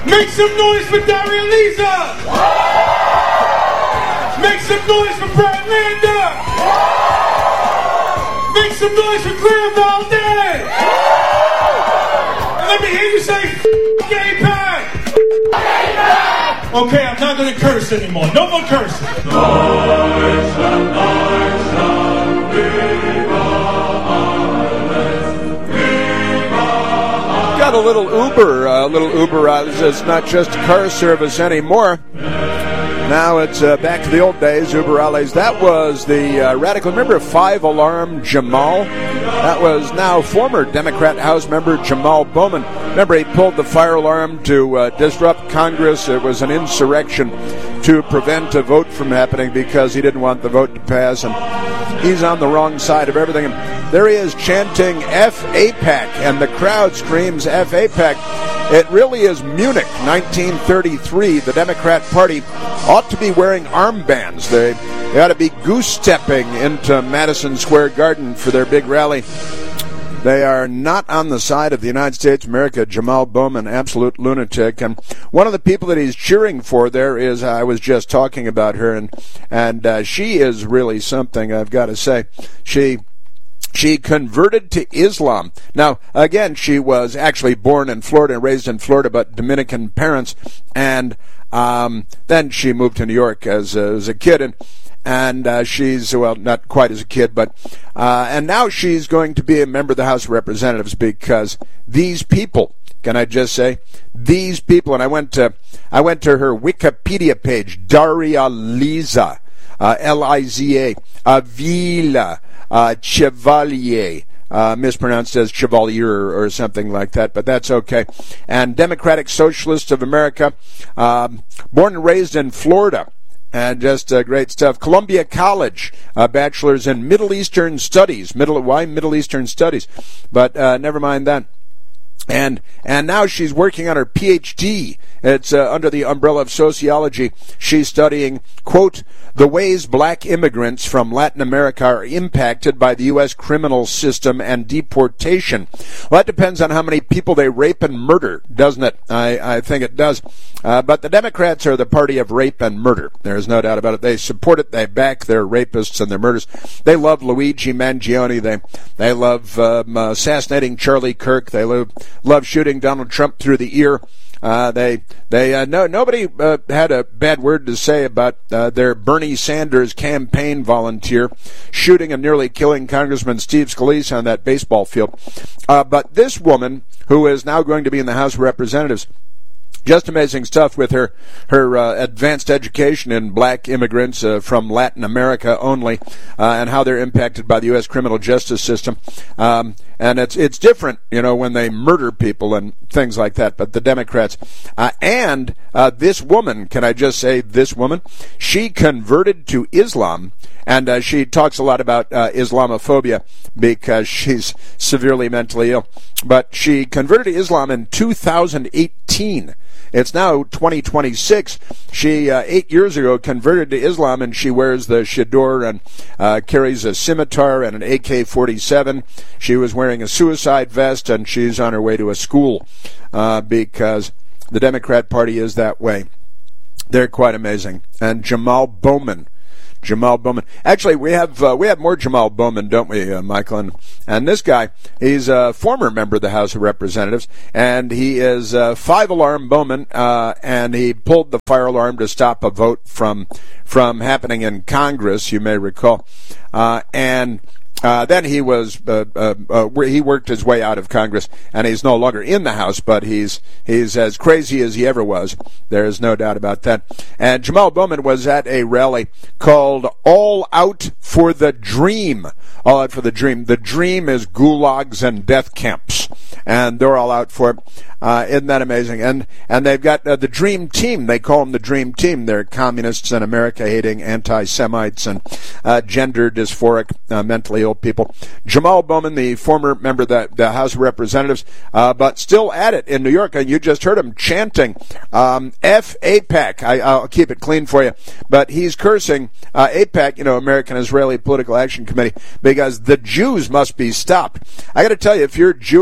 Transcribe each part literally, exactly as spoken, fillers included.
Make some noise for Daria Lisa! Make some noise for Brad Lander! Make some noise for Graham Valdez! And let me hear you say, F*** AIPAC! Okay, I'm not going to curse anymore. No more cursing. Deutschland, Deutschland, viva alles, viva alles. Got a little Uber, a little Uber. Uh, it's not just a car service anymore. Now it's uh, back to the old days, Uber Alles. That was the uh, radical, remember Five Alarm Jamal? That was now former Democrat House member Jamal Bowman. Remember, he pulled the fire alarm to uh, disrupt Congress. It was an insurrection to prevent a vote from happening because he didn't want the vote to pass. And he's on the wrong side of everything. And there he is chanting F AIPAC, and the crowd screams F AIPAC. It really is Munich, nineteen thirty-three. The Democrat Party ought to be wearing armbands. They, they ought to be goose-stepping into Madison Square Garden for their big rally. They are not on the side of the United States of America. Jamal Bowman, absolute lunatic. And one of the people that he's cheering for there is, I was just talking about her, and, and uh, she is really something, I've got to say. She... She converted to Islam. Now, again, she was actually born in Florida and raised in Florida, but Dominican parents. And um, then she moved to New York as, uh, as a kid. And, and uh, she's, well, not quite as a kid, but... Uh, and now she's going to be a member of the House of Representatives because these people... Can I just say, these people... And I went to, I went to her Wikipedia page, Daria Liza, uh, L I Z A, Avila... Uh, Chevalier, uh, mispronounced as Chevalier or, or something like that, but that's okay. And Democratic Socialists of America, um, born and raised in Florida, and just uh, great stuff. Columbia College, uh, bachelor's in Middle Eastern Studies. Middle, why Middle Eastern Studies? But uh, never mind that. And and now she's working on her P H D. It's uh, under the umbrella of sociology. She's studying, quote, the ways black immigrants from Latin America are impacted by the U S criminal system and deportation. Well, that depends on how many people they rape and murder, doesn't it? I, I think it does. Uh, but the Democrats are the party of rape and murder. There's no doubt about it. They support it. They back their rapists and their murders. They love Luigi Mangione. They they love um, assassinating Charlie Kirk. They love, love shooting Donald Trump through the ear. Uh, they, they, uh, no, nobody, uh, had a bad word to say about, uh, their Bernie Sanders campaign volunteer shooting and nearly killing Congressman Steve Scalise on that baseball field. Uh, but this woman, who is now going to be in the House of Representatives, just amazing stuff with her her uh, advanced education in black immigrants uh, from Latin America only, uh, and how they're impacted by the U S criminal justice system. Um, and it's it's different, you know, when they murder people and things like that. But the Democrats uh, and uh, this woman, can I just say this woman? She converted to Islam. And uh, she talks a lot about uh, Islamophobia because she's severely mentally ill. But she converted to Islam in two thousand eighteen. It's now twenty twenty-six. She, uh, eight years ago, converted to Islam, and she wears the chador and uh, carries a scimitar and an A K forty-seven. She was wearing a suicide vest, and she's on her way to a school uh, because the Democrat Party is that way. They're quite amazing. And Jamal Bowman. Jamal Bowman. Actually, we have uh, we have more Jamal Bowman, don't we, uh, Michael? And, and this guy, he's a former member of the House of Representatives, and he is uh, Five Alarm Bowman, uh, and he pulled the fire alarm to stop a vote from from happening in Congress, you may recall. Uh, and Uh, then he was uh, uh, uh, he worked his way out of Congress, and he's no longer in the House, but he's he's as crazy as he ever was. There is no doubt about that. And Jamal Bowman was at a rally called All Out for the Dream. All Out for the Dream. The dream is gulags and death camps, and they're all out for it. Uh, isn't that amazing? And and they've got uh, the Dream Team. They call them the Dream Team. They're communists and America-hating anti-Semites and uh, gender dysphoric, uh, mentally ill people. Jamal Bowman, the former member of the, the House of Representatives, uh, but still at it in New York, and you just heard him chanting um, F AIPAC. I, I'll keep it clean for you. But he's cursing uh, AIPAC, you know, American Israeli Political Action Committee, because the Jews must be stopped. I got to tell you, if you're Jewish and living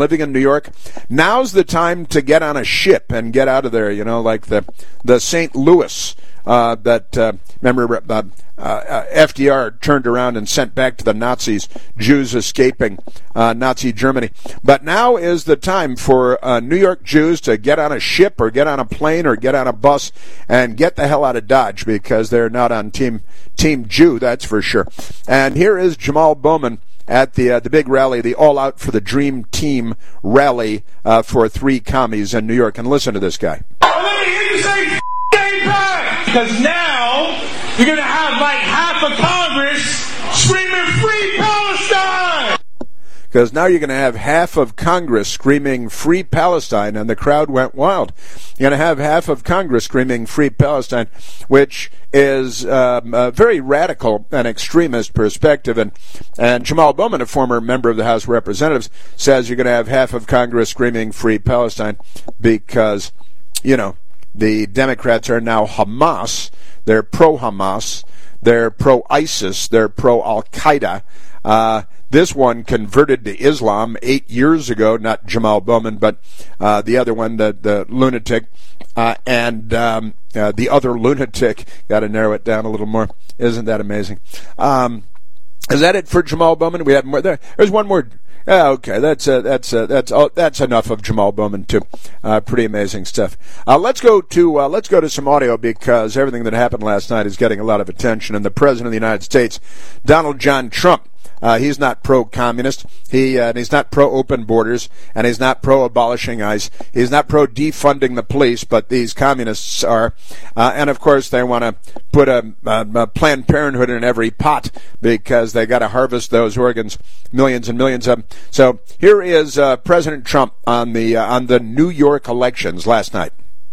living in New York, now's the time to get on a ship and get out of there, you know, like the, the Saint Louis uh, that, uh, remember, uh, uh, F D R turned around and sent back to the Nazis, Jews escaping uh, Nazi Germany. But now is the time for uh, New York Jews to get on a ship or get on a plane or get on a bus and get the hell out of Dodge, because they're not on Team Team Jew, that's for sure. And here is Jamal Bowman at the uh, the big rally, the All Out for the Dream Team rally uh, for three commies in New York. And listen to this guy. Let me hear you say gay pride, because now you're going to have like half of Congress screaming free Palestine. Because now you're going to have half of Congress screaming free Palestine, and the crowd went wild. You're going to have half of Congress screaming free Palestine, which is um, a very radical and extremist perspective. And, and Jamal Bowman, a former member of the House of Representatives, says you're going to have half of Congress screaming free Palestine because, you know, the Democrats are now Hamas. They're pro-Hamas. They're pro-ISIS. They're pro-Al-Qaeda. Uh, this one converted to Islam eight years ago, not Jamal Bowman, but uh, the other one, the, the lunatic, uh, and um, uh, the other lunatic. Got to narrow it down a little more. Isn't that amazing? Um, is that it for Jamal Bowman? We have more. There, there's one more. Yeah, okay, that's uh, that's uh, that's oh, that's enough of Jamal Bowman too. Uh, pretty amazing stuff. Uh, let's go to uh, let's go to some audio, because everything that happened last night is getting a lot of attention. And the President of the United States, Donald John Trump, uh, he's not pro-communist. He uh, and he's not pro-open borders, and he's not pro-abolishing ICE. He's not pro-defunding the police, but these communists are. Uh, and of course, they want to put a, a, a Planned Parenthood in every pot because they got to harvest those organs, millions and millions of them. So here is uh, President Trump on the uh, on the New York elections last night.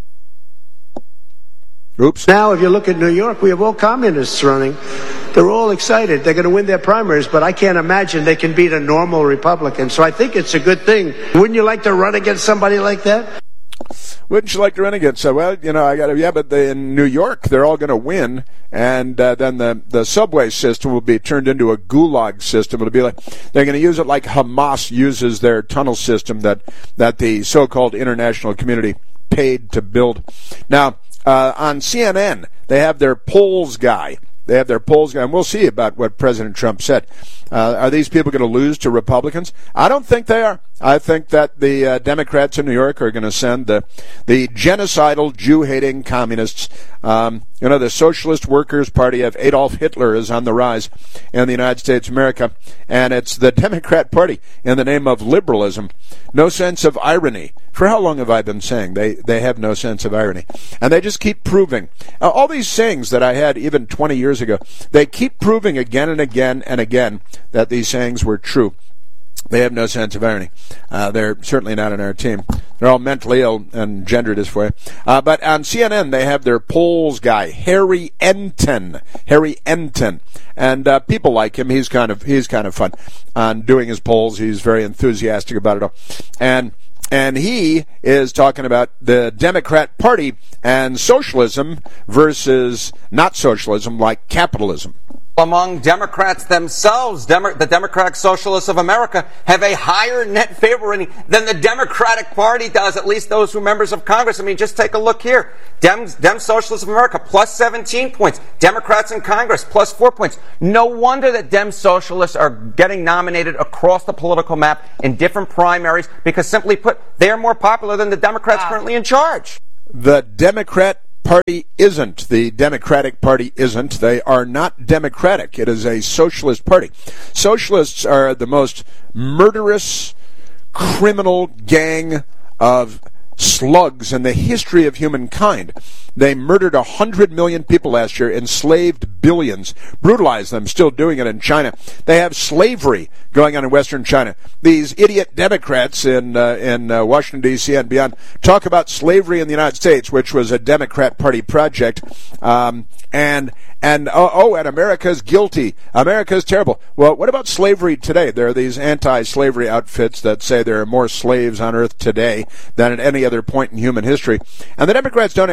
Oops. Now, if you look at New York, we have all communists running. They're all excited. They're going to win their primaries, but I can't imagine they can beat a normal Republican. So I think it's a good thing. Wouldn't you like to run against somebody like that? Wouldn't you like to run against? So, well, you know, I got to. Yeah, but they, in New York, they're all going to win, and uh, then the the subway system will be turned into a gulag system. It'll be like they're going to use it like Hamas uses their tunnel system that that the so-called international community paid to build. Now, uh, on C N N, they have their polls guy. They have their polls, and we'll see about what President Trump said. Uh, are these people going to lose to Republicans? I don't think they are. I think that the uh, Democrats in New York are going to send the the genocidal, Jew-hating communists. Um, you know, the Socialist Workers' Party of Adolf Hitler is on the rise in the United States of America, and it's the Democrat Party in the name of liberalism. No sense of irony. For how long have I been saying they, they have no sense of irony? And they just keep proving. Uh, all these sayings that I had even twenty years ago, they keep proving again and again and again that these sayings were true. They have no sense of irony. Uh, they're certainly not on our team. They're all mentally ill and gendered this way. Uh, but on C N N, they have their polls guy, Harry Enton. Harry Enton. And uh, people like him. He's kind of he's kind of fun on doing his polls. He's very enthusiastic about it all. And And he is talking about the Democrat Party and socialism versus not socialism, like capitalism. Among Democrats themselves, Demo- the Democratic Socialists of America have a higher net favor rating than the Democratic Party does, at least those who are members of Congress. I mean, just take a look here. Dems, Dem Socialists of America, plus seventeen points. Democrats in Congress, plus four points. No wonder that Dem Socialists are getting nominated across the political map in different primaries, because simply put, they are more popular than the Democrats wow. currently in charge. The Democrat Party isn't. The Democratic Party isn't. They are not democratic. It is a socialist party. Socialists are the most murderous, criminal gang of slugs in the history of humankind. They murdered one hundred million people last year, enslaved billions, brutalized them, still doing it in China. They have slavery going on in Western China. These idiot Democrats in uh, in uh, Washington, D C and beyond talk about slavery in the United States, which was a Democrat Party project, um, and and oh, oh, and America's guilty. America's terrible. Well, what about slavery today? There are these anti-slavery outfits that say there are more slaves on Earth today than at any other point in human history, and the Democrats don't actually care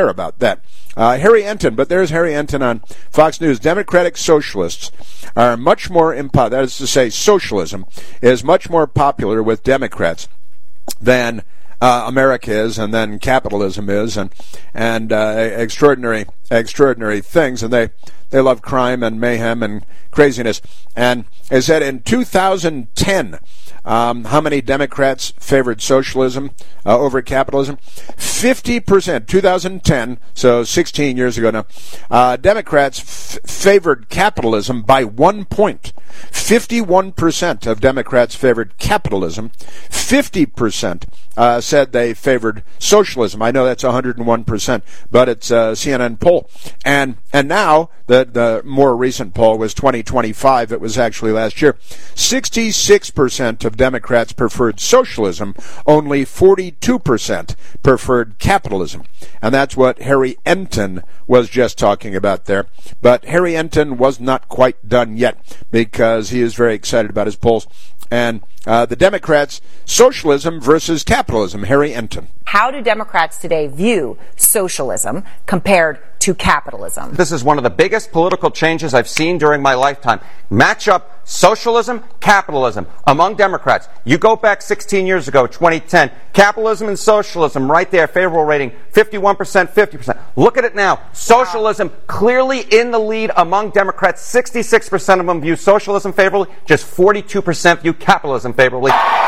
care about that. Uh, Harry Enton, but there's Harry Enton on Fox News. Democratic socialists are much more impo- that is to say, socialism is much more popular with Democrats than uh, America is, and then capitalism is, and and uh, extraordinary extraordinary things, and they they love crime and mayhem and craziness. And it said in two thousand ten. Um, how many Democrats favored socialism uh, over capitalism? fifty percent. two thousand ten, so sixteen years ago now. Uh, Democrats f- favored capitalism by one point. fifty-one percent of Democrats favored capitalism. fifty percent uh, said they favored socialism. I know that's one hundred one percent, but it's a C N N poll. And and now, the, the more recent poll was twenty twenty-five. It was actually last year. sixty-six percent of Democrats preferred socialism. Only forty-two percent preferred capitalism. And that's what Harry Enton was just talking about there. But Harry Enton was not quite done yet, because he is very excited about his polls. And uh, the Democrats, socialism versus capitalism. Harry Enton. How do Democrats today view socialism compared to capitalism? This is one of the biggest political changes I've seen during my lifetime. Match up socialism, capitalism among Democrats. You go back sixteen years ago, twenty ten, capitalism and socialism right there, favorable rating, fifty-one percent, fifty percent. Look at it now. Socialism clearly in the lead among Democrats. sixty-six percent of them view socialism favorably, just forty-two percent view capitalism favorably.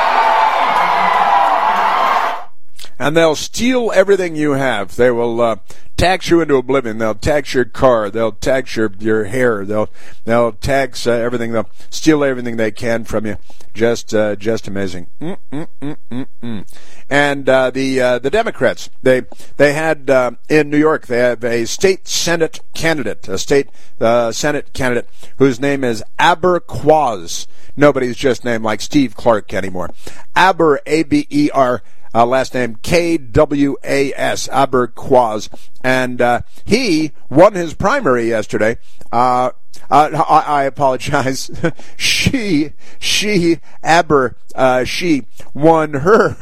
And they'll steal everything you have. They will uh, tax you into oblivion. They'll tax your car. They'll tax your, your hair. They'll they'll tax uh, everything. They'll steal everything they can from you. Just uh, just amazing. Mm, mm, mm, mm, mm. And uh, the uh, the Democrats, they they had uh, in New York, they have a state Senate candidate, a state uh, Senate candidate whose name is Aber Quaz. Nobody's just named like Steve Clark anymore. Aber, A B E R. Uh, last name K W A S, Aber Quaz. And uh, he won his primary yesterday. Uh, uh, I, I apologize. she, she, Aber, uh, she won her,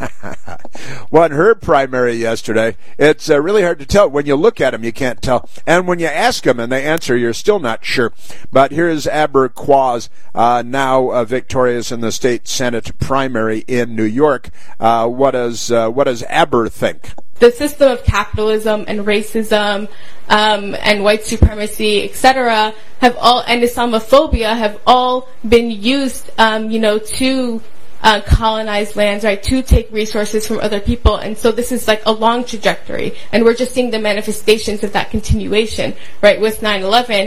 won her primary yesterday. It's uh, really hard to tell. When you look at them, you can't tell. And when you ask them and they answer, you're still not sure. But here's Aber Quaz, uh, now uh, victorious in the state Senate primary in New York. Uh, what does uh, what does Aber think? The system of capitalism and racism um, and white supremacy, et cetera, have all and Islamophobia have all been used, um, you know, to uh, colonize lands, right? To take resources from other people, and so this is like a long trajectory, and we're just seeing the manifestations of that continuation, right? With nine eleven.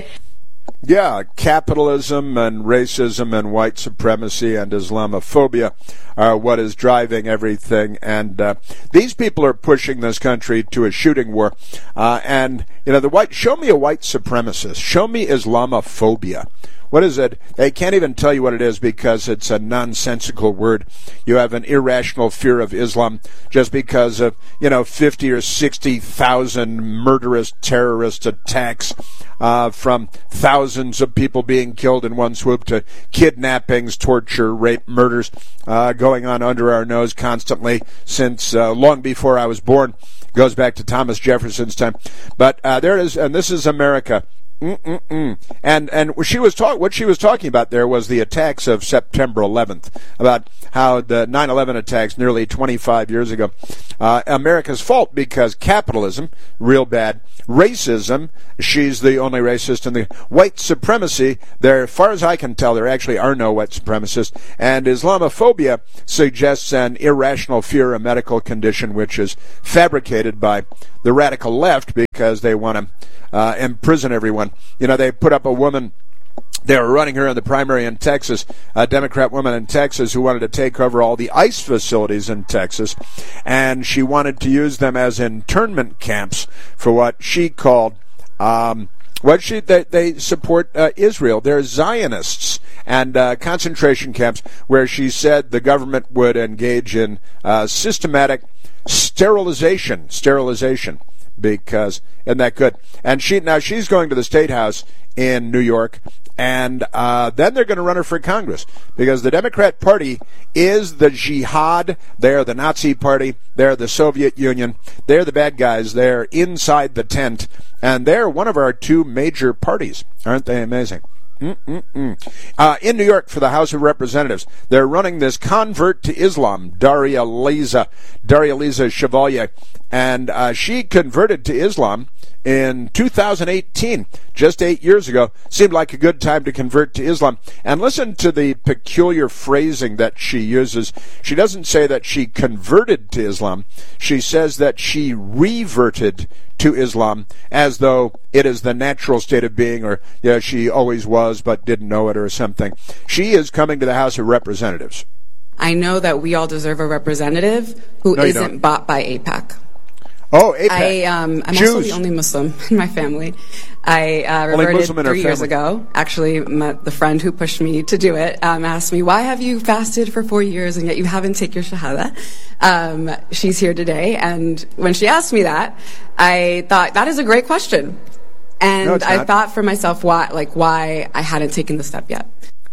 Yeah, capitalism and racism and white supremacy and Islamophobia are what is driving everything. And uh, these people are pushing this country to a shooting war. Uh, and, you know, the white, show me a white supremacist. Show me Islamophobia. What is it? They can't even tell you what it is because it's a nonsensical word. You have an irrational fear of Islam just because of, you know, fifty or sixty thousand murderous terrorist attacks uh, from thousands of people being killed in one swoop to kidnappings, torture, rape, murders uh, going on under our nose constantly since uh, long before I was born. Goes back to Thomas Jefferson's time. But uh, there it is, and this is America. Mm-mm-mm. And and she was talk, what she was talking about there was the attacks of September eleventh, about how the nine eleven attacks nearly twenty-five years ago, uh, America's fault because capitalism, real bad, racism, she's the only racist, and the white supremacy, there, as far as I can tell, there actually are no white supremacists, and Islamophobia suggests an irrational fear, a medical condition which is fabricated by the radical left because they want to uh, imprison everyone. You know, they put up a woman, they were running her in the primary in Texas, a Democrat woman in Texas who wanted to take over all the ICE facilities in Texas, and she wanted to use them as internment camps for what she called, um, what she they, they support uh, Israel. They're Zionists, and uh, concentration camps where she said the government would engage in uh, systematic sterilization, sterilization. because isn't that good? And she now she's going to the State House in New York, and uh, then they're going to run her for Congress because the Democrat Party is the jihad. They're the Nazi Party. They're the Soviet Union. They're the bad guys. They're inside the tent, and they're one of our two major parties. Aren't they amazing? Mm-mm-mm. Uh, in New York for the House of Representatives, they're running this convert to Islam, Daria Liza, Daria Liza Chevalier, and uh, she converted to Islam in two thousand eighteen, just eight years ago. Seemed like a good time to convert to Islam. And listen to the peculiar phrasing that she uses. She doesn't say that she converted to Islam. She says that she reverted to Islam, as though it is the natural state of being, or yeah, she always was but didn't know it or something. She is coming to the House of Representatives. I know that we all deserve a representative who No, you isn't don't. bought by AIPAC. Oh, AIPAC. I, um, I'm Jews. also the only Muslim in my family. I uh, Only reverted Muslim in our three years family. ago. Actually, my, the friend who pushed me to do it um, asked me, why have you fasted for four years and yet you haven't taken your Shahada? Um, she's here today. And when she asked me that, I thought, that is a great question. And No, it's I not. thought for myself, why, like, why I hadn't taken the step yet.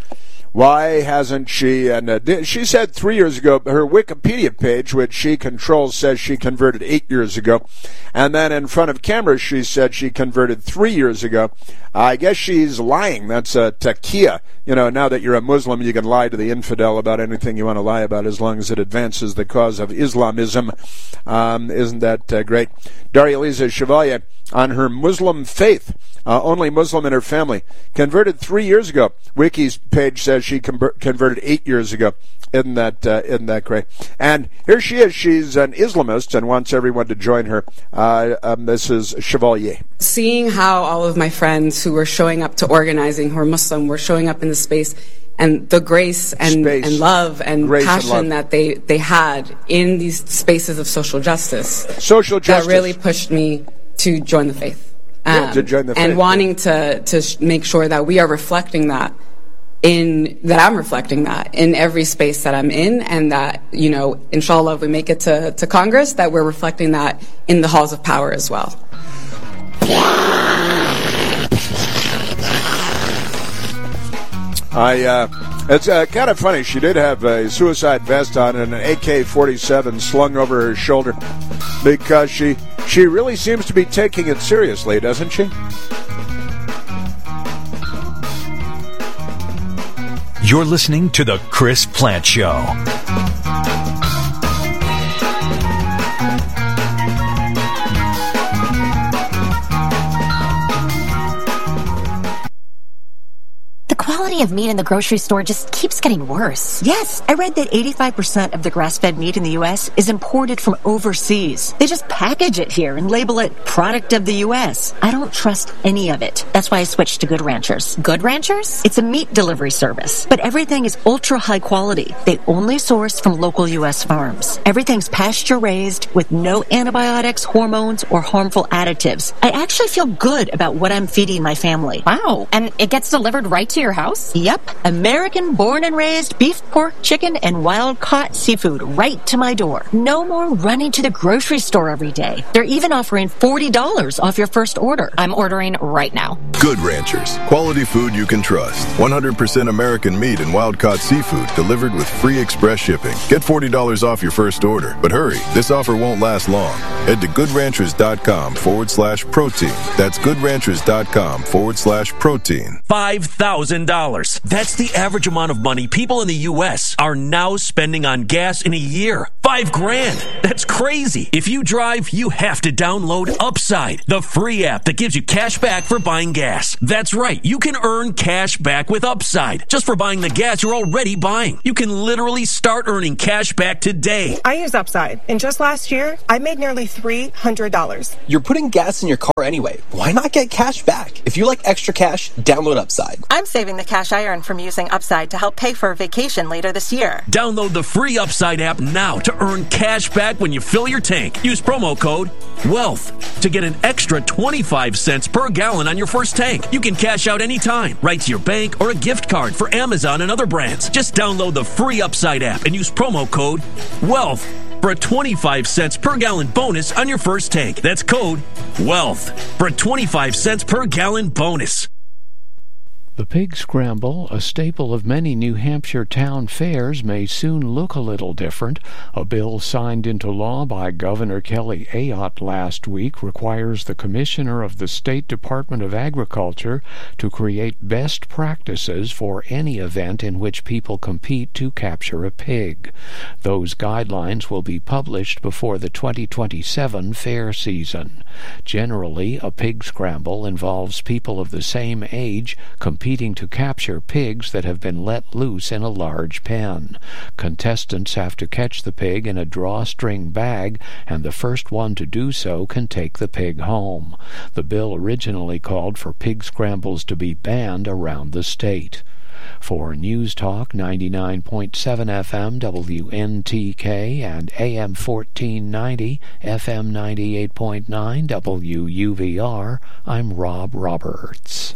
Why hasn't she? And uh, di- she said three years ago, her Wikipedia page, which she controls, says she converted eight years ago. And then in front of cameras, she said she converted three years ago. I guess she's lying. That's a taqiyya. You know, now that you're a Muslim, you can lie to the infidel about anything you want to lie about as long as it advances the cause of Islamism. Um, isn't that uh, great? Daria Liza Chevalier, on her Muslim faith, uh, only Muslim in her family, converted three years ago. Wiki's page says she conver- converted eight years ago. Isn't that, uh, isn't that great? And here she is. She's an Islamist and wants everyone to join her. Uh, um, this is Chevalier. Seeing how all of my friends who were showing up to organizing, who are Muslim, were showing up in the space, and the grace and, Space. and love and Grace and passion love. that they, they had in these spaces of social justice, Social justice. that really pushed me to join the faith. Yeah, to join the faith, and yeah. wanting to, to sh- make sure that we are reflecting that in, that I'm reflecting that in every space that I'm in, and that, you know, inshallah, if we make it to, to Congress, that we're reflecting that in the halls of power as well. I, uh, it's uh, kind of funny. She did have a suicide vest on and an A K forty-seven slung over her shoulder because she she really seems to be taking it seriously, doesn't she? You're listening to The Chris Plant Show. The quality of meat in the grocery store just keeps getting worse. Yes, I read that eighty-five percent of the grass-fed meat in the U S is imported from overseas. They just package it here and label it product of the U S. I don't trust any of it. That's why I switched to Good Ranchers. Good Ranchers? It's a meat delivery service, but everything is ultra high quality. They only source from local U S farms. Everything's pasture raised with no antibiotics, hormones, or harmful additives. I actually feel good about what I'm feeding my family. Wow. And it gets delivered right to your house? Yep. American born and raised beef, pork, chicken, and wild caught seafood right to my door. No more running to the grocery store every day. They're even offering forty dollars off your first order. I'm ordering right now. Good Ranchers. Quality food you can trust. one hundred percent American meat and wild-caught seafood delivered with free express shipping. Get forty dollars off your first order. But hurry, this offer won't last long. Head to goodranchers.com forward slash protein. That's goodranchers.com forward slash protein. five thousand dollars. That's the average amount of money people in the U S are now spending on gas in a year. Five grand. That's crazy. If you drive, you have to download Upside, the free app that gives you cash back for buying gas. That's right. You can earn cash back with Upside just for buying the gas you're already buying. You can literally start earning cash back today. I use Upside, and just last year, I made nearly three hundred dollars. You're putting gas in your car anyway. Why not get cash back? If you like extra cash, download Upside. I'm saving the cash I earn from using Upside to help pay for a vacation later this year. Download the free Upside app now to earn cash back when you fill your tank. Use promo code WEALTH to get an extra twenty-five cents per gallon on your first tank. You can cash out anytime, right to your bank or a gift card for Amazon and other brands. Just download the free Upside app and use promo code WEALTH. for a twenty-five cents per gallon bonus on your first tank. That's code WEALTH for a twenty-five cents per gallon bonus. The Pig Scramble, a staple of many New Hampshire town fairs, may soon look a little different. A bill signed into law by Governor Kelly Ayotte last week requires the Commissioner of the State Department of Agriculture to create best practices for any event in which people compete to capture a pig. Those guidelines will be published before the twenty twenty-seven fair season. Generally, a pig scramble involves people of the same age competing competing to capture pigs that have been let loose in a large pen. Contestants have to catch the pig in a drawstring bag, and the first one to do so can take the pig home. The bill originally called for pig scrambles to be banned around the state. For News Talk ninety-nine point seven F M W N T K and A M fourteen ninety F M ninety-eight point nine W U V R, I'm Rob Roberts.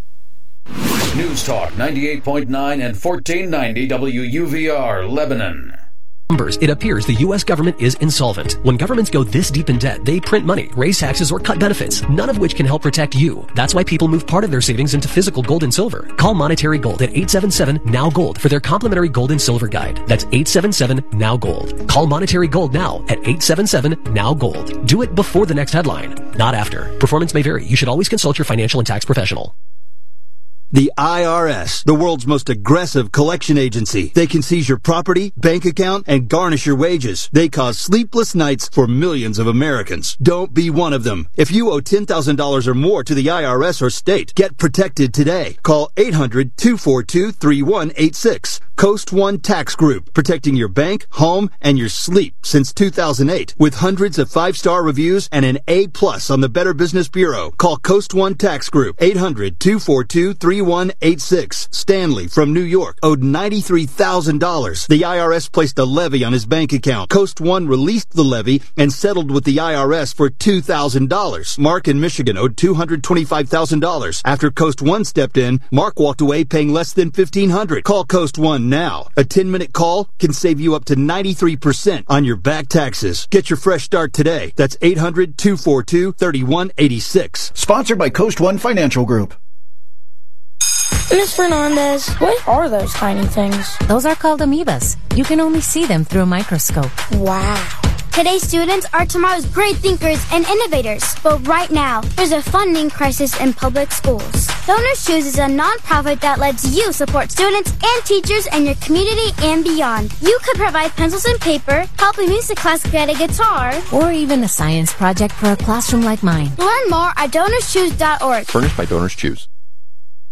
News Talk ninety-eight point nine and fourteen ninety W U V R, Lebanon. Numbers, it appears the U S government is insolvent. When governments go this deep in debt, they print money, raise taxes, or cut benefits, none of which can help protect you. That's why people move part of their savings into physical gold and silver. Call Monetary Gold at eight seven seven, N O W Gold for their complimentary gold and silver guide. That's eight seven seven, N O W Gold. Call Monetary Gold now at eight seven seven, N O W Gold. Do it before the next headline, not after. Performance may vary. You should always consult your financial and tax professional. The I R S, the world's most aggressive collection agency. They can seize your property, bank account, and garnish your wages. They cause sleepless nights for millions of Americans. Don't be one of them. If you owe ten thousand dollars or more to the I R S or state, get protected today. Call eight hundred, two four two, three one eight six. Coast One Tax Group, protecting your bank, home, and your sleep since two thousand eight. With hundreds of five-star reviews and an A plus on the Better Business Bureau. Call Coast One Tax Group, eight hundred, two four two, three one eight six. Stanley from New York owed ninety-three thousand dollars. The I R S placed a levy on his bank account. Coast One released the levy and settled with the I R S for two thousand dollars. Mark in Michigan owed two hundred twenty-five thousand dollars. After Coast One stepped in, Mark walked away paying less than fifteen hundred dollars. Call Coast One now. A ten-minute call can save you up to ninety-three percent on your back taxes. Get your fresh start today. That's eight hundred, two four two, three one eight six. Sponsored by Coast One Financial Group. Miss Fernandez, what are those tiny things? Those are called amoebas. You can only see them through a microscope. Wow. Today's students are tomorrow's great thinkers and innovators. But right now, there's a funding crisis in public schools. Donors Choose is a nonprofit that lets you support students and teachers in your community and beyond. You could provide pencils and paper, help a music class get a guitar, or even a science project for a classroom like mine. Learn more at donors choose dot org. Furnished by Donors Choose.